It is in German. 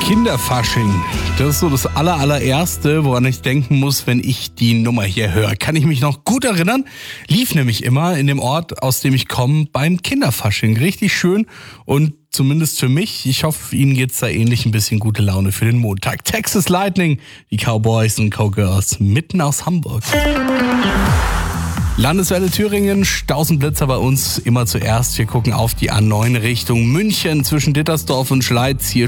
Kinderfasching. Das ist so das allererste, woran ich denken muss, wenn ich die Nummer hier höre. Kann ich mich noch gut erinnern? Lief nämlich immer in dem Ort, aus dem ich komme, beim Kinderfasching. Richtig schön und zumindest für mich. Ich hoffe, Ihnen geht's da ähnlich, ein bisschen gute Laune für den Montag. Texas Lightning, die Cowboys und Cowgirls, mitten aus Hamburg. Landeswelle Thüringen, Stausenblitzer bei uns immer zuerst. Wir gucken auf die A9 Richtung München zwischen Dittersdorf und Schleiz. Hier